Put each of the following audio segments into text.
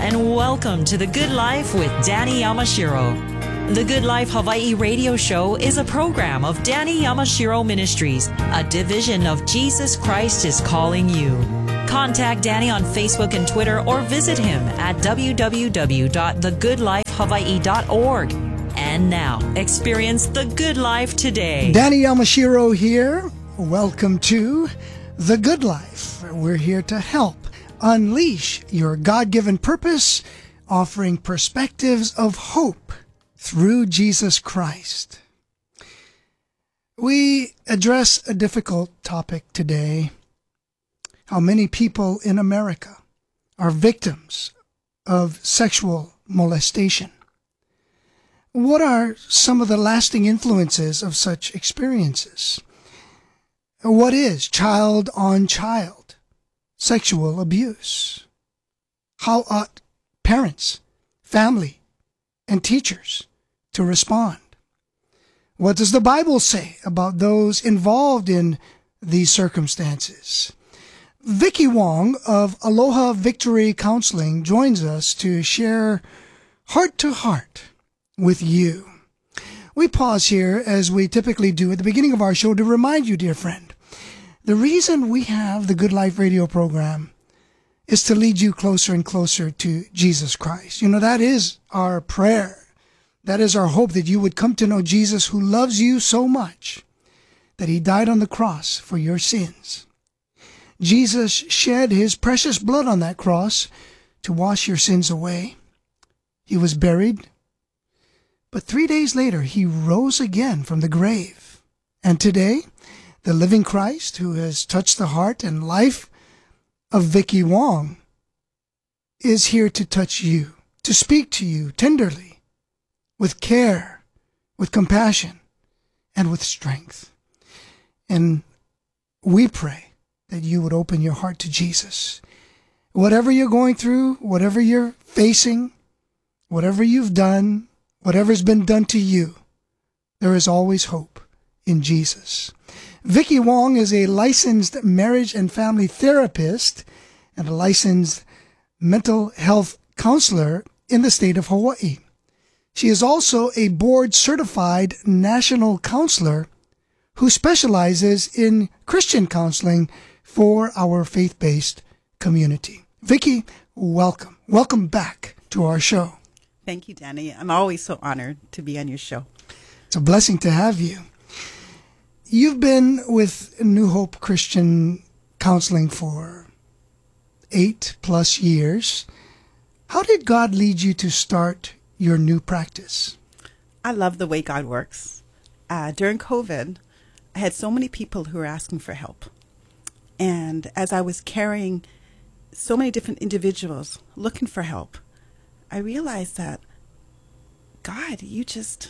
and welcome to The Good Life with Danny Yamashiro. The Good Life Hawaii radio show is a program of Danny Yamashiro Ministries, a division of Jesus Christ is Calling You. Contact Danny on Facebook and Twitter or visit him at www.thegoodlifehawaii.org. And now, experience the good life today. Danny Yamashiro here. Welcome to The Good Life. We're here to help unleash your God-given purpose, offering perspectives of hope through Jesus Christ. We address a difficult topic today: how many people in America are victims of sexual molestation. What are some of the lasting influences of such experiences? What is child-on-child sexual abuse? How ought parents, family, and teachers to respond? What does the Bible say about those involved in these circumstances? Vicki Wong of Aloha Victory Counseling joins us to share heart-to-heart with you. We pause here, as we typically do at the beginning of our show, to remind you, dear friend, the reason we have the Good Life radio program is to lead you closer and closer to Jesus Christ. You know, that is our prayer. That is our hope, that you would come to know Jesus, who loves you so much that he died on the cross for your sins. Jesus shed his precious blood on that cross to wash your sins away. He was buried, but 3 days later he rose again from the grave. And today, the living Christ, who has touched the heart and life of Vicki Wong, is here to touch you, to speak to you tenderly, with care, with compassion, and with strength. And we pray that you would open your heart to Jesus. Whatever you're going through, whatever you're facing, whatever you've done, whatever's been done to you, there is always hope in Jesus. Vicki Wong is a licensed marriage and family therapist and a licensed mental health counselor in the state of Hawaii. She is also a board-certified national counselor who specializes in Christian counseling for our faith-based community. Vicki, welcome. Welcome back to our show. Thank you, Danny. I'm always so honored to be on your show. It's a blessing to have you. You've been with New Hope Christian Counseling for 8+ years. How did God lead you to start your new practice? I love the way God works. During COVID, I had so many people who were asking for help. And as I was carrying so many different individuals looking for help, I realized that, God, you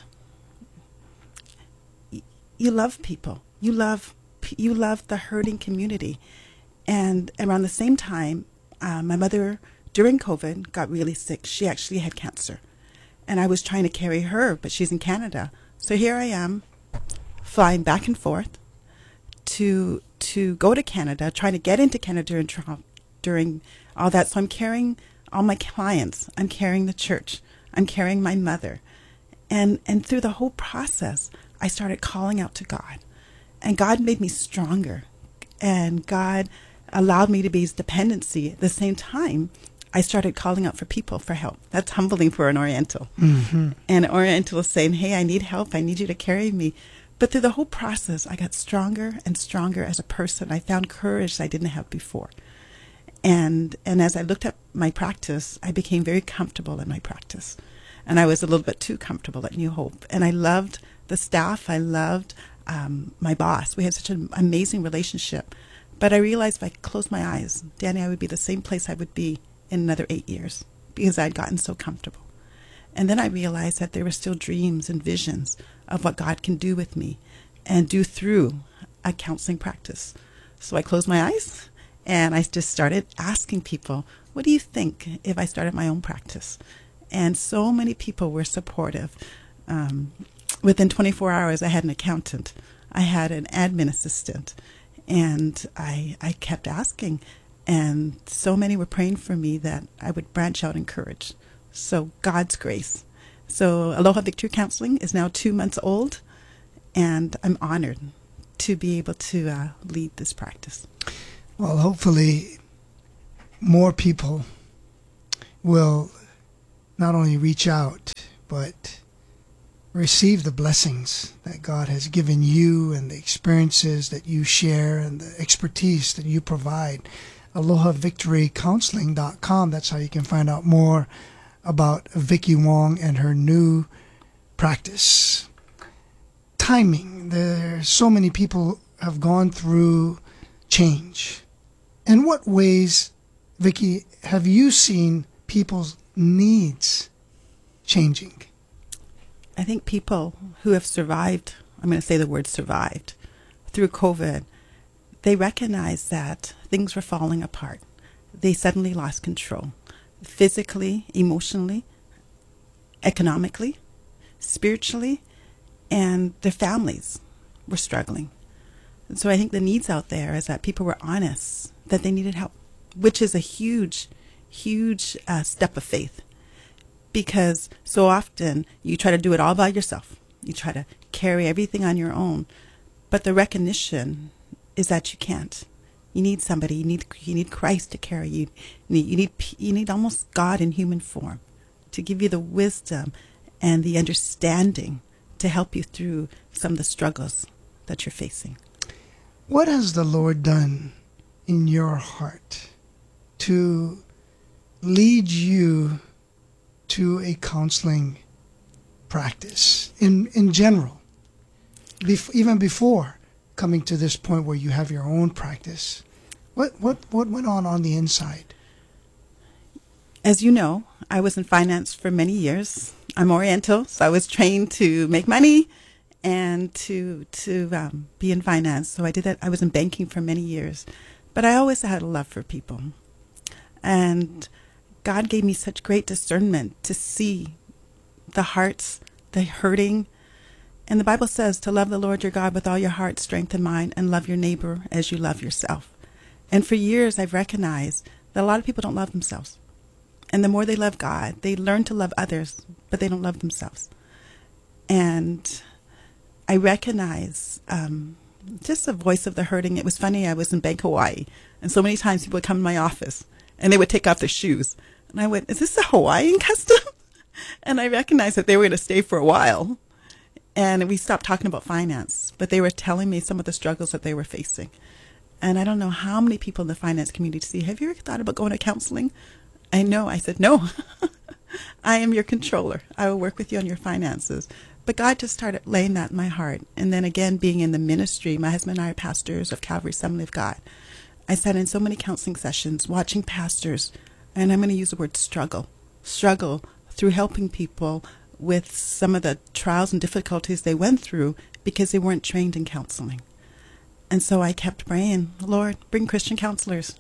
love people. You love the hurting community. And around the same time, my mother, during COVID, got really sick. She actually had cancer. And I was trying to carry her, but she's in Canada. So here I am, flying back and forth to go to Canada, trying to get into Canada during all that. So I'm carrying all my clients. I'm carrying the church. I'm carrying my mother. And through the whole process, I started calling out to God. And God made me stronger. And God allowed me to be his dependency. At the same time, I started calling out for people for help. That's humbling for an Oriental. Mm-hmm. And an Oriental is saying, hey, I need help. I need you to carry me. But through the whole process, I got stronger and stronger as a person. I found courage I didn't have before. And as I looked at my practice, I became very comfortable in my practice. And I was a little bit too comfortable at New Hope. And I loved the staff. I loved my boss. We had such an amazing relationship. But I realized if I closed my eyes, Danny, I would be the same place I would be in another 8 years because I'd gotten so comfortable. And then I realized that there were still dreams and visions of what God can do with me and do through a counseling practice. So I closed my eyes and I just started asking people, what do you think if I started my own practice? And so many people were supportive. Within 24 hours, I had an accountant. I had an admin assistant. And I kept asking. And so many were praying for me that I would branch out in courage. So God's grace. So Aloha Victory Counseling is now 2 months old, and I'm honored to be able to lead this practice. Well, hopefully more people will not only reach out, but receive the blessings that God has given you and the experiences that you share and the expertise that you provide. AlohaVictoryCounseling.com. That's how you can find out more about Vicki Wong and her new practice. Timing. There's so many people have gone through change. In what ways, Vicki, have you seen people's needs changing? I think people who have survived, I'm going to say the word survived, through COVID, they recognize that things were falling apart. They suddenly lost control, physically, emotionally, economically, spiritually, and their families were struggling. And so I think the needs out there is that people were honest, that they needed help, which is a huge, huge step of faith. Because so often you try to do it all by yourself. You try to carry everything on your own. But the recognition is that you can't. You need somebody. You need Christ to carry you. You need almost God in human form to give you the wisdom and the understanding to help you through some of the struggles that you're facing. What has the Lord done in your heart to lead you to a counseling practice in general, even before coming to this point where you have your own practice? What went on the inside? As you know, I was in finance for many years. I'm Oriental, so I was trained to make money and to be in finance. So I did that. I was in banking for many years, but I always had a love for people, and God gave me such great discernment to see the hearts, the hurting. And the Bible says to love the Lord your God with all your heart, strength, and mind, and love your neighbor as you love yourself. And for years, I've recognized that a lot of people don't love themselves. And the more they love God, they learn to love others, but they don't love themselves. And I recognize just the voice of the hurting. It was funny, I was in Bank Hawaii, and so many times people would come to my office, and they would take off their shoes. And I went, is this a Hawaiian custom? And I recognized that they were going to stay for a while. And we stopped talking about finance, but they were telling me some of the struggles that they were facing. And I don't know how many people in the finance community say, have you ever thought about going to counseling? I know. I said, no. I am your controller. I will work with you on your finances. But God just started laying that in my heart. And then again, being in the ministry, my husband and I are pastors of Calvary Assembly of God. I sat in so many counseling sessions, watching pastors, and I'm going to use the word struggle through helping people with some of the trials and difficulties they went through because they weren't trained in counseling. And so I kept praying, Lord, bring Christian counselors,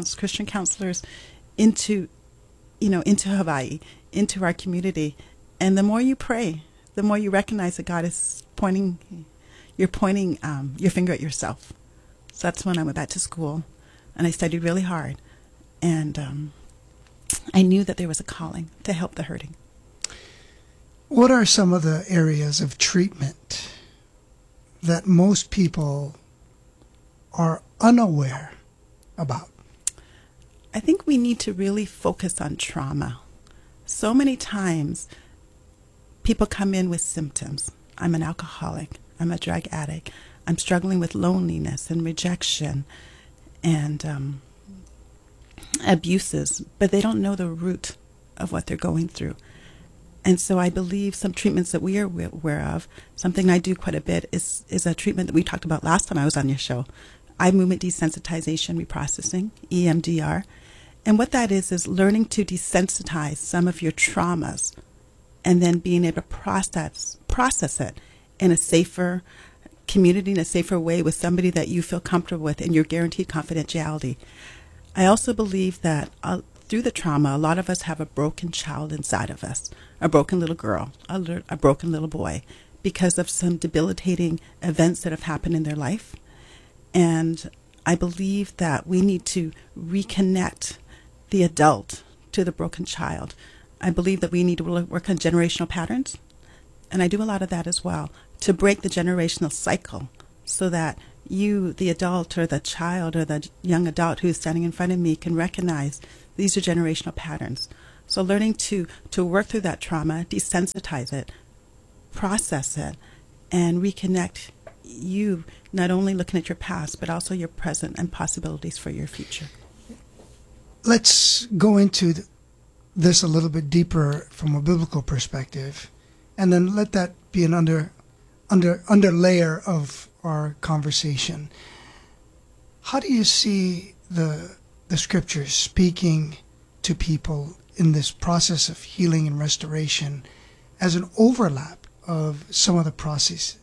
into Hawaii, into our community. And the more you pray, the more you recognize that God is pointing your finger at yourself. So that's when I went back to school, and I studied really hard. And I knew that there was a calling to help the hurting. What are some of the areas of treatment that most people are unaware about? I think we need to really focus on trauma. So many times people come in with symptoms. I'm an alcoholic. I'm a drug addict. I'm struggling with loneliness and rejection and abuses, but they don't know the root of what they're going through. And so I believe some treatments that we are aware of, something I do quite a bit, is a treatment that we talked about last time I was on your show, eye movement desensitization reprocessing, EMDR. And what that is learning to desensitize some of your traumas and then being able to process it in a safer community, in a safer way with somebody that you feel comfortable with and you're guaranteed confidentiality. I also believe that through the trauma, a lot of us have a broken child inside of us, a broken little girl, a broken little boy, because of some debilitating events that have happened in their life. And I believe that we need to reconnect the adult to the broken child. I believe that we need to work on generational patterns, and I do a lot of that as well, to break the generational cycle so that you, the adult or the child or the young adult who's standing in front of me, can recognize these are generational patterns. So learning to work through that trauma, desensitize it, process it, and reconnect you, not only looking at your past, but also your present and possibilities for your future. Let's go into this a little bit deeper from a biblical perspective, and then let that be an under layer of our conversation. How do you see the scriptures speaking to people in this process of healing and restoration as an overlap of some of the processes